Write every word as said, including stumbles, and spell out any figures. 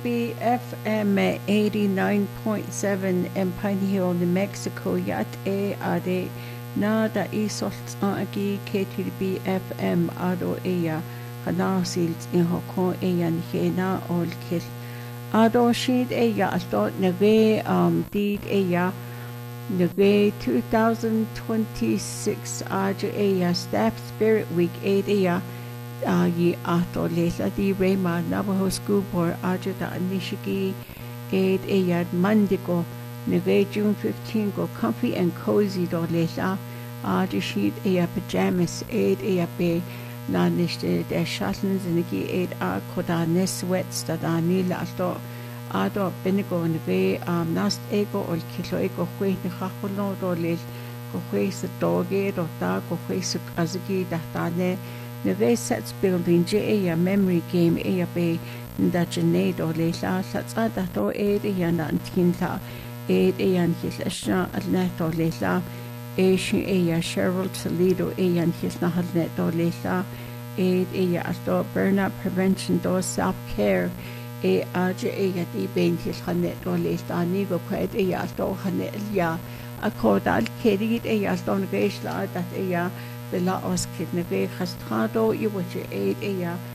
B F M eighty-nine point seven in Pine Hill, New Mexico. Yat e ade na da isolt agi K T B F M ado eya hanasilt in hokon eyan hena ol kil ado shid eya alto nage um did eya nage twenty twenty-six aja eya Staff Spirit Week eight eya Uh, ye ato lela di Rema Navajo School Board aja da Nishiki aid ayad Mandiko nage June fifteenth go comfy and cozy do lela aja sheet aya pajamas aid aya be na nishte de shatens nigi aid a koda ne sweats da da nila ato ado benigo nage um nast ego ol kilo ego kwe ni khakulo do lel ko kwe sa doge do ta ko kwe sa azgi da ta ne Neve sets building J a memory game a be da jane do le la sa da do e de yana antin la e de yan his asha at net do le la e shi a Cheryl Toledo e yan his na had net do le la e de ya do burnout prevention do self care e a j a di ben his hanet do le la ni go kwet e ya do hanet ya a kodal kedi e ya do ngesh la dat e ya Bella Oskid Neve Castrado, you watch it eight a